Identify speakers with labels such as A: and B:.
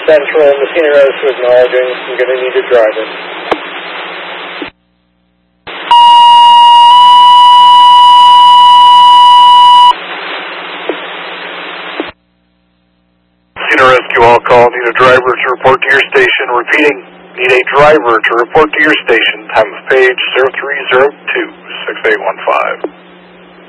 A: Central, Messina Rose to acknowledging. I'm going to need a driver.
B: Messina Rescue all call. Need a driver to report to your station. Repeating, need a driver to report to your station. Time of page 0302-6815.